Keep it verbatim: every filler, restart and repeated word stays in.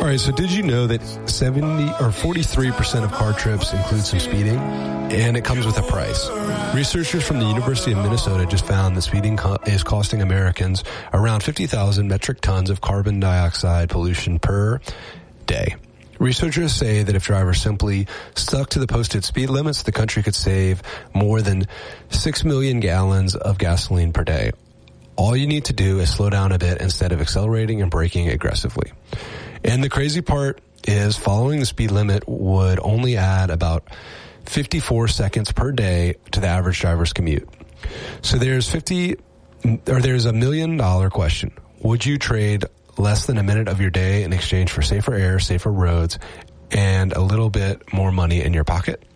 All right, so did you know that seventy or forty-three percent of car trips include some speeding? And it comes with a price. Researchers from the University of Minnesota just found that speeding co- is costing Americans around fifty thousand metric tons of carbon dioxide pollution per day. Researchers say that if drivers simply stuck to the posted speed limits, the country could save more than six million gallons of gasoline per day. All you need to do is slow down a bit instead of accelerating and braking aggressively. And the crazy part is following the speed limit would only add about fifty-four seconds per day to the average driver's commute. So there's fifty, or there's a million dollar question. Would you trade less than a minute of your day in exchange for safer air, safer roads, and a little bit more money in your pocket?